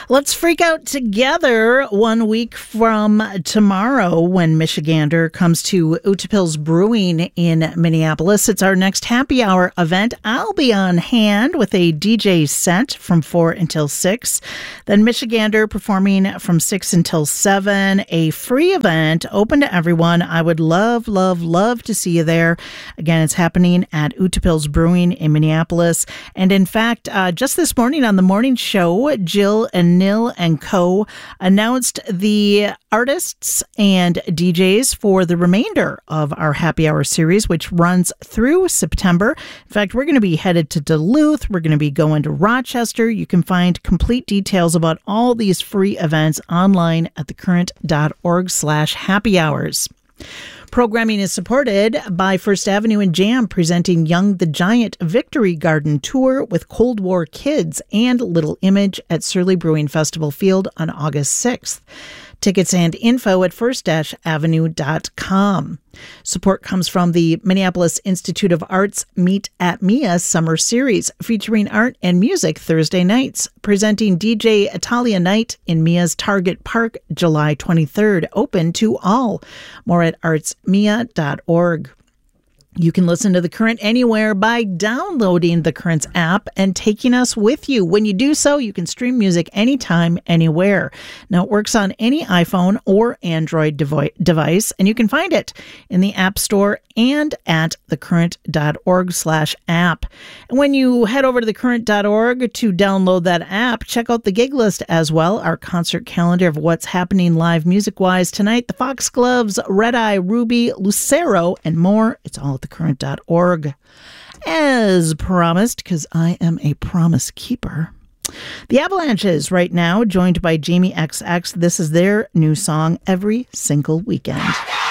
Let's freak out together 1 week from tomorrow when Michigander comes to Utepils Brewing in Minneapolis. It's our next happy hour event. I'll be on hand with a DJ set from 4 until 6. Then Michigander performing from 6 until 7. A free event open to everyone. I would love to see you there. Again, it's happening at Utepils Brewing in Minneapolis. And in fact, just this morning on the morning show, Jill and Nil and Co. announced the artists and DJs for the remainder of our happy hour series, which runs through September. In fact, we're going to be headed to Duluth. We're going to be going to Rochester. You can find complete details about all these free events online at thecurrent.org/happy hours. Programming is supported by First Avenue and Jam, presenting Young the Giant Victory Garden Tour with Cold War Kids and Little Image at Surly Brewing Festival Field on August 6th. Tickets and info at first-avenue.com. Support comes from the Minneapolis Institute of Arts Meet at Mia Summer Series, featuring art and music Thursday nights, presenting DJ Italia Night in Mia's Target Park, July 23rd, open to all. More at artsmia.org. You can listen to The Current anywhere by downloading The Current's app and taking us with you. When you do so, you can stream music anytime, anywhere. Now, it works on any iPhone or Android device, and you can find it in the App Store and at thecurrent.org/app. And when you head over to thecurrent.org to download that app, check out the gig list as well, our concert calendar of what's happening live music-wise tonight. The Foxgloves, Red Eye, Ruby, Lucero, and more. It's all at thecurrent.org. As promised, because I am a promise keeper, the Avalanches right now, joined by Jamie XX. This is their new song, Every Single Weekend.